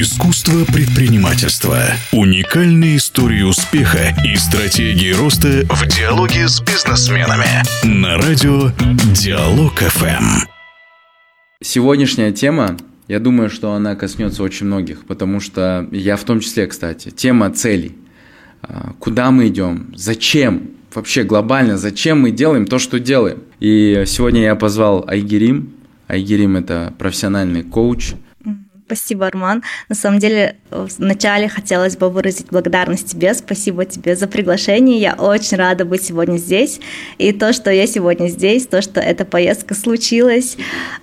Искусство предпринимательства. Уникальные истории успеха и стратегии роста в диалоге с бизнесменами. На радио Диалог ФМ. Сегодняшняя тема, я думаю, что она коснется очень многих, потому что я в том числе, кстати, тема целей. Куда мы идем? Зачем? Вообще глобально, зачем мы делаем то, что делаем? И сегодня я позвал Айгерим. Айгерим – это профессиональный коуч. Спасибо, Арман. На самом деле, вначале хотелось бы выразить благодарность тебе. Спасибо тебе за приглашение. Я очень рада быть сегодня здесь. И то, что я сегодня здесь, то, что эта поездка случилась,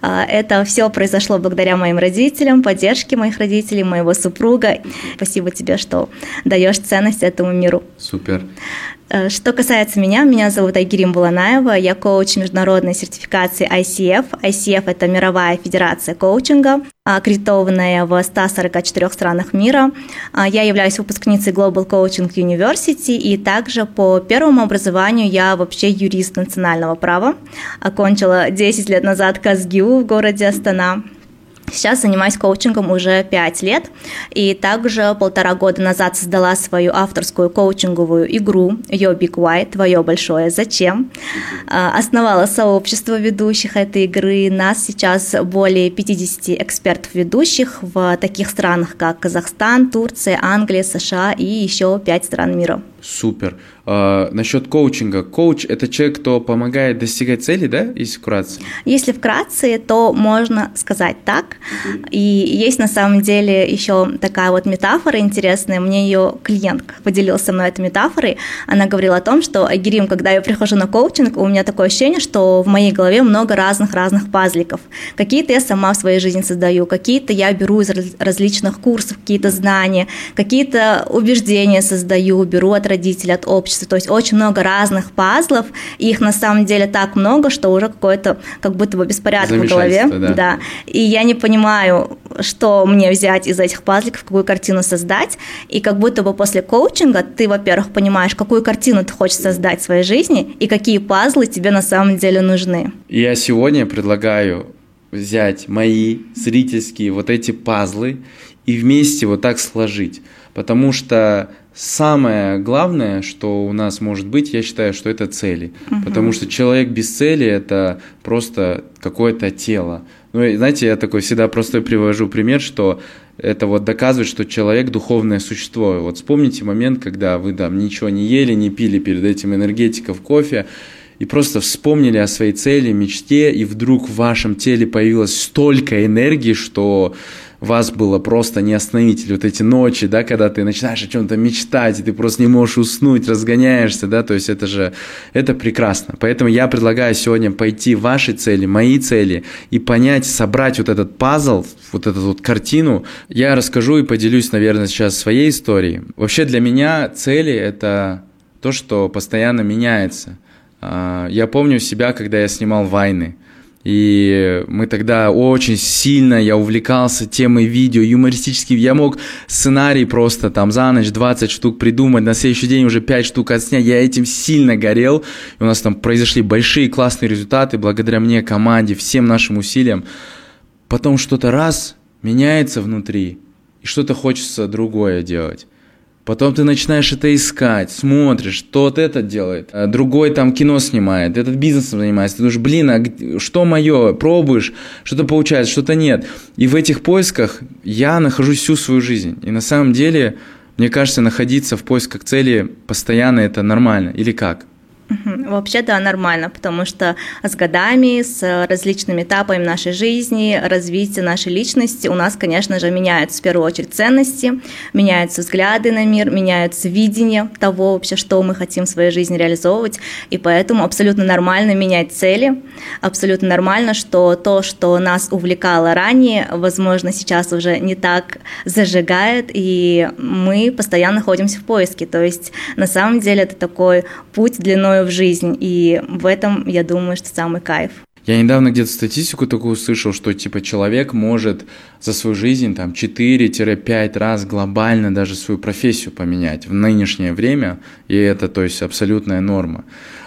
это все произошло благодаря моим родителям, поддержке моих родителей, моего супруга. Спасибо тебе, что даешь ценность этому миру. Супер. Что касается меня зовут Айгерим Буланаева, я коуч международной сертификации ICF. ICF – это мировая федерация коучинга, аккредитованная в 144 странах мира. Я являюсь выпускницей Global Coaching University, и также по первому образованию я вообще юрист национального права. Окончила 10 лет назад КазГИУ в городе Астана. Сейчас занимаюсь коучингом уже 5 лет, и также 1,5 года назад создала свою авторскую коучинговую игру «Your Big Why», «Твое большое зачем?». Основала сообщество ведущих этой игры. Нас сейчас более 50 экспертов-ведущих в таких странах, как Казахстан, Турция, Англия, США и еще 5 стран мира. Супер. Насчет коучинга. Коуч – это человек, кто помогает достигать цели, да, если вкратце? Если вкратце, то можно сказать так. И есть на самом деле еще такая вот метафора интересная. Мне ее клиентка поделилась со мной этой метафорой. Она говорила о том, что, Айгерим, когда я прихожу на коучинг, у меня такое ощущение, что в моей голове много разных пазликов. Какие-то я сама в своей жизни создаю, какие-то я беру из различных курсов, какие-то знания, какие-то убеждения создаю, беру от родителей, от общества. То есть очень много разных пазлов, и их на самом деле так много, что уже какой-то как будто бы беспорядок в голове. Да. И я не понимаю, что мне взять из этих пазликов, какую картину создать. И как будто бы после коучинга ты, во-первых, понимаешь, какую картину ты хочешь создать в своей жизни и какие пазлы тебе на самом деле нужны. Я сегодня предлагаю взять мои зрительские вот эти пазлы и вместе вот так сложить. Потому что самое главное, что у нас может быть, я считаю, что это цели. Потому что человек без цели – это просто какое-то тело. Ну, и, знаете, я такой всегда простой привожу пример, что это вот доказывает, что человек – духовное существо. Вот вспомните момент, когда вы там ничего не ели, не пили перед этим энергетиков, кофе, и просто вспомнили о своей цели, мечте, и вдруг в вашем теле появилось столько энергии, что вас было просто не остановить. Вот эти ночи, да, когда ты начинаешь о чем-то мечтать, и ты просто не можешь уснуть, разгоняешься, да, то есть это прекрасно. Поэтому я предлагаю сегодня пойти в ваши цели, мои цели, и понять, собрать вот этот пазл, вот эту вот картину. Я расскажу и поделюсь, наверное, сейчас своей историей. Вообще для меня цели – это то, что постоянно меняется. Я помню себя, когда я снимал вайны. И мы тогда очень сильно, я увлекался темой видео, юмористических. Я мог сценарий просто там за ночь 20 штук придумать, на следующий день уже 5 штук отснять. Я этим сильно горел. И у нас там произошли большие классные результаты благодаря мне, команде, всем нашим усилиям. Потом что-то раз меняется внутри, и что-то хочется другое делать. Потом ты начинаешь это искать, смотришь, тот это делает, другой там кино снимает, этот бизнесом занимается. Ты думаешь, что мое? Пробуешь, что-то получается, что-то нет. И в этих поисках я нахожусь всю свою жизнь. И на самом деле, мне кажется, находиться в поисках цели постоянно это нормально. Или как? Вообще, да, нормально, потому что с годами, с различными этапами нашей жизни, развития нашей личности у нас, конечно же, меняются в первую очередь ценности, меняются взгляды на мир, меняются видение того вообще, что мы хотим в своей жизни реализовывать, и поэтому абсолютно нормально менять цели, абсолютно нормально, что то, что нас увлекало ранее, возможно, сейчас уже не так зажигает, и мы постоянно находимся в поиске, то есть на самом деле это такой путь длиной в жизнь, и в этом, я думаю, что самый кайф. Я недавно где-то статистику такую услышал, что типа человек может за свою жизнь там 4-5 раз глобально даже свою профессию поменять в нынешнее время, и это, то есть, абсолютная норма.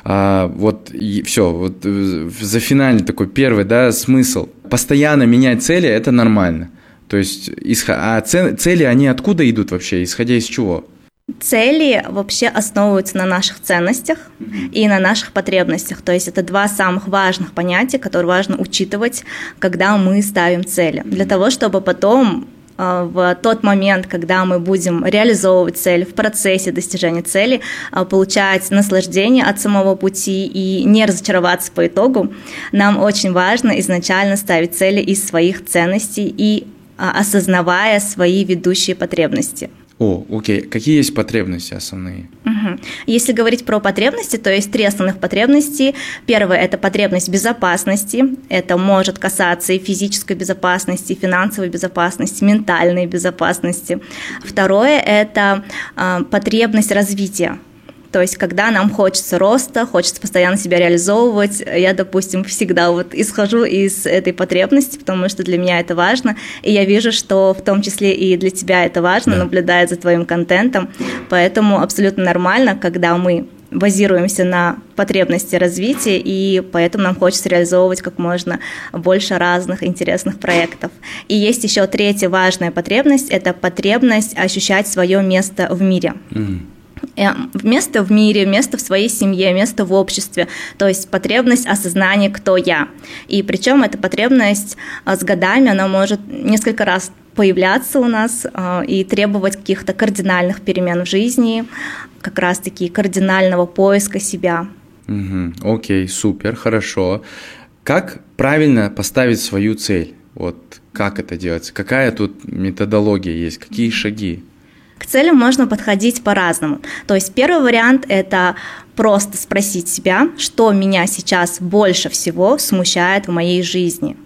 Вот и все, вот за финальный такой первый, да, смысл. Постоянно менять цели – это нормально. То есть, цели, они откуда идут вообще, исходя из чего? Цели вообще основываются на наших ценностях и на наших потребностях. То есть это два самых важных понятия, которые важно учитывать, когда мы ставим цели. Для того, чтобы потом в тот момент, когда мы будем реализовывать цель, в процессе достижения цели, получать наслаждение от самого пути и не разочароваться по итогу, нам очень важно изначально ставить цели из своих ценностей и осознавая свои ведущие потребности. Окей. Какие есть потребности основные? Если говорить про потребности, то есть 3 основных потребности. Первое – это потребность безопасности. Это может касаться и физической безопасности, и финансовой безопасности, ментальной безопасности. Второе – это потребность развития. То есть, когда нам хочется роста, хочется постоянно себя реализовывать, я, допустим, всегда исхожу из этой потребности, потому что для меня это важно, и я вижу, что в том числе и для тебя это важно, наблюдая за твоим контентом, поэтому абсолютно нормально, когда мы базируемся на потребности развития, и поэтому нам хочется реализовывать как можно больше разных интересных проектов. И есть еще 3-я важная потребность – это потребность ощущать свое место в мире. Место в мире, место в своей семье, место в обществе, то есть потребность осознания, кто я. И причем эта потребность с годами, она может несколько раз появляться у нас и требовать каких-то кардинальных перемен в жизни, как раз-таки кардинального поиска себя. Окей, супер, хорошо. Как правильно поставить свою цель? Как это делается? Какая тут методология есть? Какие шаги? К целям можно подходить по-разному. То есть первый вариант – это просто спросить себя, что меня сейчас больше всего смущает в моей жизни.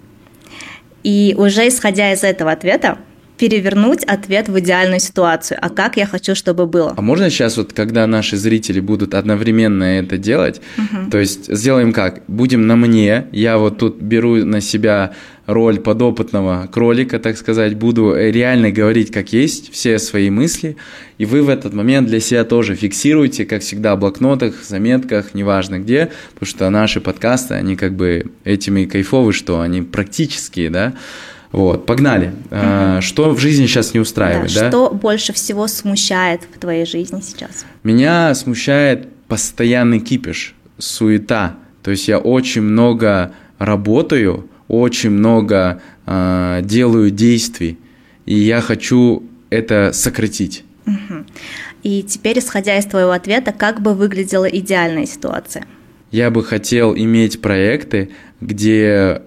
И уже исходя из этого ответа, перевернуть ответ в идеальную ситуацию. А как я хочу, чтобы было? А можно сейчас, когда наши зрители будут одновременно это делать, то есть сделаем как? Будем на мне, я тут беру на себя роль подопытного кролика, так сказать, буду реально говорить как есть, все свои мысли, и вы в этот момент для себя тоже фиксируете, как всегда, в блокнотах, заметках, неважно где, потому что наши подкасты, они этим и кайфовы, что они практические, да? Погнали. Что в жизни сейчас не устраивает, да? Что больше всего смущает в твоей жизни сейчас? Меня смущает постоянный кипиш, суета. То есть я очень много работаю, очень много делаю действий, и я хочу это сократить. И теперь, исходя из твоего ответа, как бы выглядела идеальная ситуация? Я бы хотел иметь проекты, где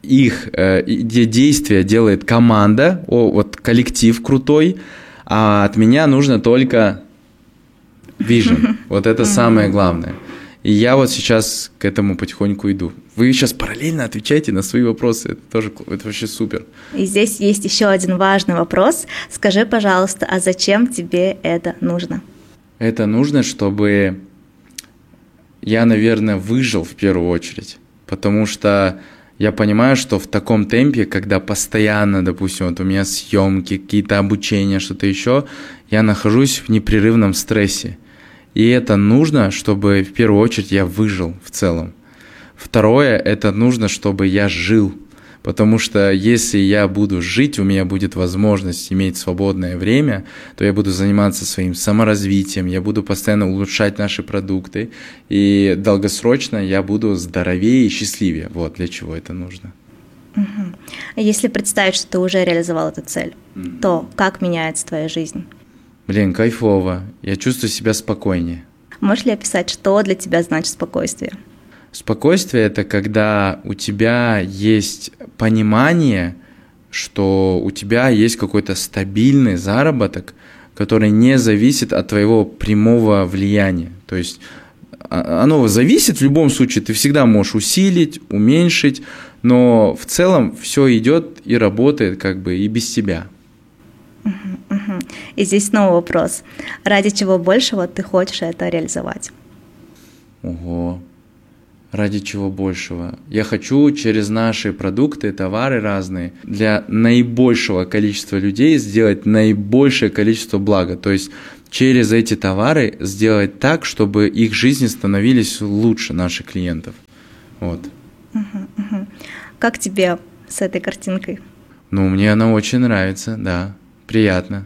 где действия делает команда, коллектив крутой, а от меня нужно только vision. Это самое главное. И я сейчас к этому потихоньку иду. Вы сейчас параллельно отвечаете на свои вопросы. Это вообще супер. И здесь есть еще один важный вопрос. Скажи, пожалуйста, а зачем тебе это нужно? Это нужно, чтобы я, наверное, выжил в первую очередь. Потому что я понимаю, что в таком темпе, когда постоянно, допустим, у меня съемки, какие-то обучения, что-то еще, я нахожусь в непрерывном стрессе. И это нужно, чтобы в первую очередь я выжил в целом. Второе, это нужно, чтобы я жил. Потому что если я буду жить, у меня будет возможность иметь свободное время, то я буду заниматься своим саморазвитием, я буду постоянно улучшать наши продукты, и долгосрочно я буду здоровее и счастливее. Для чего это нужно. Если представить, что ты уже реализовал эту цель, то как меняется твоя жизнь? Кайфово. Я чувствую себя спокойнее. Можешь ли описать, что для тебя значит спокойствие? Спокойствие – это когда у тебя есть понимание, что у тебя есть какой-то стабильный заработок, который не зависит от твоего прямого влияния. То есть оно зависит в любом случае, ты всегда можешь усилить, уменьшить, но в целом все идет и работает и без тебя. И здесь снова вопрос. Ради чего большего ты хочешь это реализовать? Ради чего большего? Я хочу через наши продукты, товары разные для наибольшего количества людей сделать наибольшее количество блага. То есть через эти товары сделать так, чтобы их жизни становились лучше наших клиентов. Как тебе с этой картинкой? Ну, мне она очень нравится, да, приятно.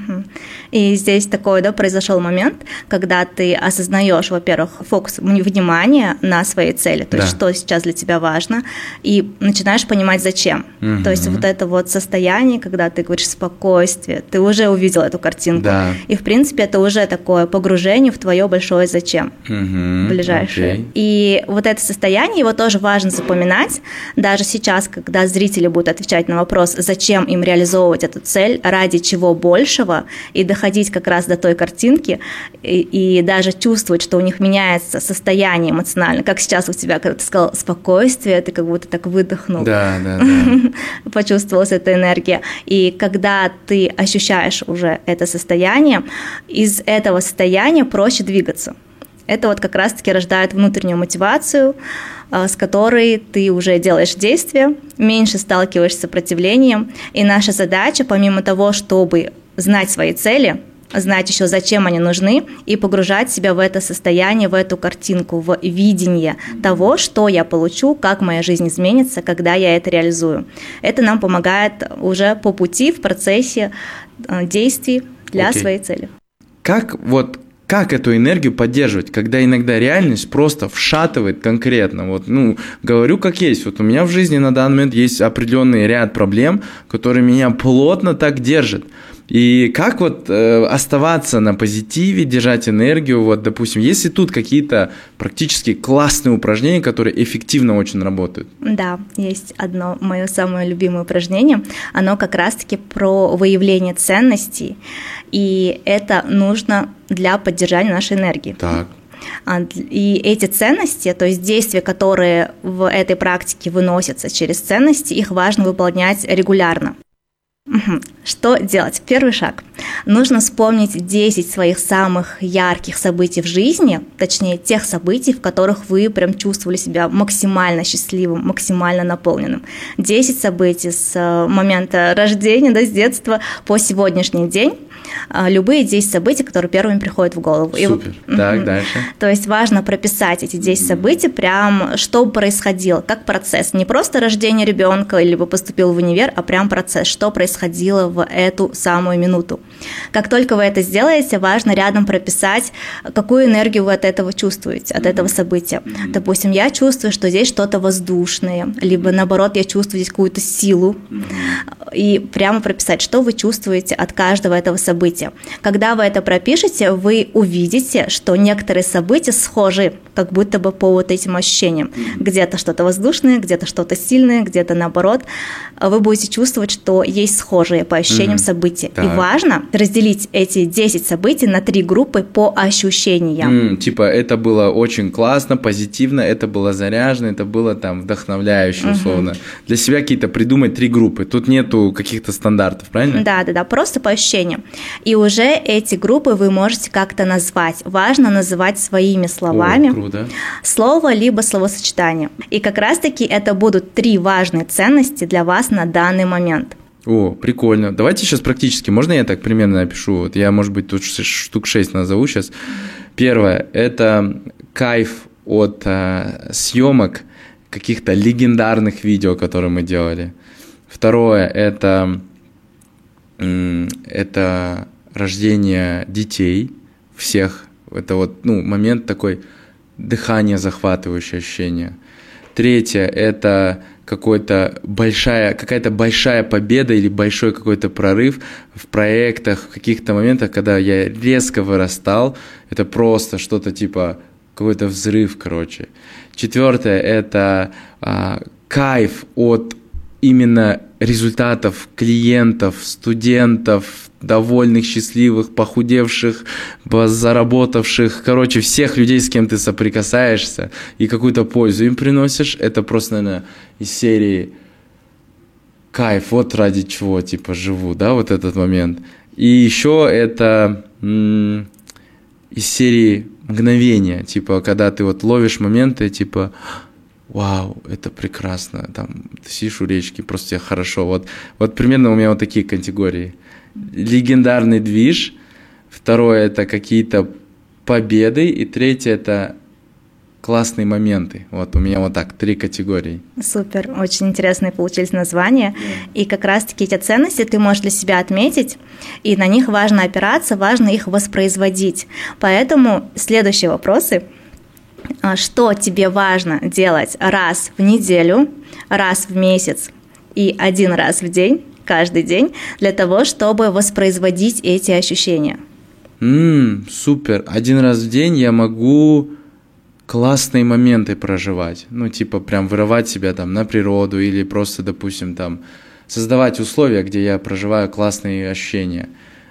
И здесь такой, да, произошел момент, когда ты осознаешь, во-первых, фокус внимания на своей цели, то есть что сейчас для тебя важно, и начинаешь понимать, зачем. То есть вот это вот состояние, когда ты говоришь спокойствие, ты уже увидел эту картинку. Да. И, в принципе, это уже такое погружение в твое большое зачем ближайшее. Окей. И вот это состояние, его тоже важно запоминать. Даже сейчас, когда зрители будут отвечать на вопрос, зачем им реализовывать эту цель, ради чего больше, и доходить как раз до той картинки, и даже чувствовать, что у них меняется состояние эмоционально, как сейчас у тебя, когда ты сказал спокойствие, ты как будто так выдохнул. Да. Почувствовалась эта энергия. И когда ты ощущаешь уже это состояние, из этого состояния проще двигаться. Это вот как раз-таки рождает внутреннюю мотивацию, с которой ты уже делаешь действия, меньше сталкиваешься с сопротивлением. И наша задача, помимо того, чтобы знать свои цели, знать еще, зачем они нужны, и погружать себя в это состояние, в эту картинку, в видение того, что я получу, как моя жизнь изменится, когда я это реализую. Это нам помогает уже по пути, в процессе действий для своей цели. Как эту энергию поддерживать, когда иногда реальность просто вшатывает конкретно? Говорю как есть. Вот у меня в жизни на данный момент есть определенный ряд проблем, которые меня плотно так держат. И как оставаться на позитиве, держать энергию? Допустим, если тут какие-то практически классные упражнения, которые эффективно очень работают. Да, есть одно мое самое любимое упражнение. Оно как раз-таки про выявление ценностей. И это нужно для поддержания нашей энергии. Так. И эти ценности, то есть действия, которые в этой практике выносятся через ценности, их важно выполнять регулярно. Что делать? Первый шаг. Нужно вспомнить 10 своих самых ярких событий в жизни, точнее, тех событий, в которых вы прям чувствовали себя максимально счастливым, максимально наполненным. 10 событий с момента рождения, с детства по сегодняшний день. Любые 10 событий, которые первыми приходят в голову. Супер. Так, дальше. То есть важно прописать эти 10 событий, прям что происходило, как процесс. Не просто рождение ребенка или поступил в универ, а прям процесс, что происходило в эту самую минуту. Как только вы это сделаете, важно рядом прописать, какую энергию вы от этого чувствуете, от этого события. Допустим, я чувствую, что здесь что-то воздушное, либо наоборот, я чувствую здесь какую-то силу. И прямо прописать, что вы чувствуете от каждого этого события. Когда вы это пропишете, вы увидите, что некоторые события схожи, как будто бы по вот этим ощущениям. Где-то что-то воздушное, где-то что-то сильное, где-то наоборот. Вы будете чувствовать, что есть схожие по ощущениям события. Так. И важно разделить эти 10 событий на 3 группы по ощущениям. Это было очень классно, позитивно, это было заряжено, это было вдохновляюще, условно. Для себя какие-то придумать 3 группы. Тут нету каких-то стандартов, правильно? Да, просто по ощущениям. И уже эти группы вы можете как-то назвать. Важно называть своими словами. О, круто. Слово либо словосочетание. И как раз-таки это будут 3 важные ценности для вас на данный момент. О, прикольно. Давайте сейчас практически. Можно я так примерно напишу? Я, может быть, тут штук 6 назову сейчас. Первое – это кайф от съемок каких-то легендарных видео, которые мы делали. Второе – это рождение детей всех. Это момент такой дыхание захватывающее ощущение. Третье – это какая-то большая победа или большой какой-то прорыв в проектах, в каких-то моментах, когда я резко вырастал. Это просто что-то типа какой-то взрыв, короче. Четвертое – это кайф от именно результатов клиентов, студентов, довольных, счастливых, похудевших, заработавших, всех людей, с кем ты соприкасаешься и какую-то пользу им приносишь. Это просто, наверное, из серии кайф, ради чего, живу, этот момент. И еще это из серии мгновения, когда ты ловишь моменты, вау, это прекрасно, ты сидишь у речки, просто тебе хорошо. Вот примерно у меня такие категории. Легендарный движ, второе – это какие-то победы, и третье – это классные моменты. Вот у меня вот так 3 категории. Супер, очень интересные получились названия. И как раз-таки эти ценности ты можешь для себя отметить, и на них важно опираться, важно их воспроизводить. Поэтому следующие вопросы. Что тебе важно делать раз в неделю, раз в месяц и 1 раз в день, каждый день, для того, чтобы воспроизводить эти ощущения? Супер. 1 раз в день я могу классные моменты проживать. Ну, типа прям вырывать себя там на природу или просто, допустим, там создавать условия, где я проживаю классные ощущения.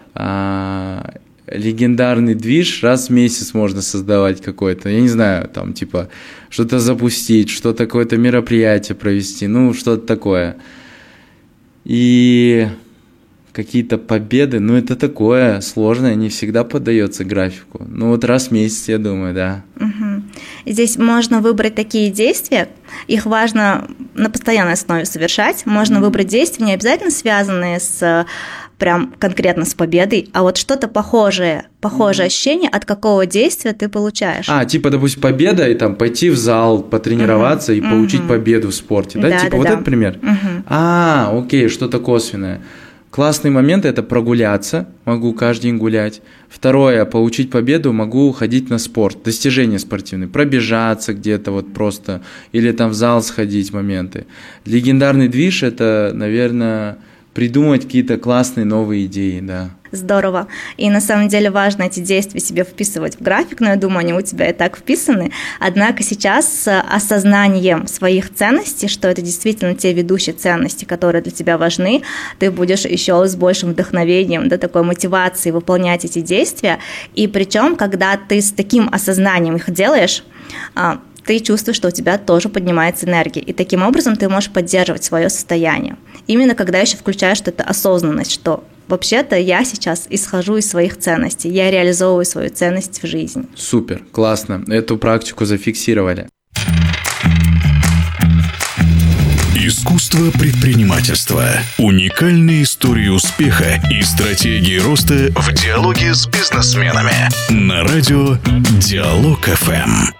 Легендарный движ раз в месяц можно создавать какой-то, я не знаю, там типа что-то запустить, что-то какое-то мероприятие провести, ну, что-то такое. И какие-то победы, ну, это такое сложное, не всегда поддается графику. Ну, вот раз в месяц, я думаю, да. Угу. Здесь можно выбрать такие действия, их важно на постоянной основе совершать. Можно выбрать действия, не обязательно связанные с прям конкретно с победой, а вот что-то похожее ощущение, от какого действия ты получаешь. Типа, допустим, победа, и там пойти в зал, потренироваться и получить победу в спорте, да? Типа вот этот пример? Окей, что-то косвенное. Классный момент – это прогуляться, могу каждый день гулять. Второе – получить победу, могу ходить на спорт, достижения спортивные, пробежаться где-то вот просто, или там в зал сходить моменты. Легендарный движ – это, наверное, придумать какие-то классные новые идеи, да. Здорово. И на самом деле важно эти действия себе вписывать в график, но я думаю, они у тебя и так вписаны. Однако сейчас с осознанием своих ценностей, что это действительно те ведущие ценности, которые для тебя важны, ты будешь еще с большим вдохновением, да, такой мотивацией выполнять эти действия. И причем, когда ты с таким осознанием их делаешь, ты чувствуешь, что у тебя тоже поднимается энергия. И таким образом ты можешь поддерживать свое состояние. Именно когда еще включаешь эту осознанность, что вообще-то я сейчас исхожу из своих ценностей, я реализовываю свою ценность в жизни. Супер, классно. Эту практику зафиксировали. Искусство предпринимательства. Уникальные истории успеха и стратегии роста в диалоге с бизнесменами. На радио Диалог ФМ.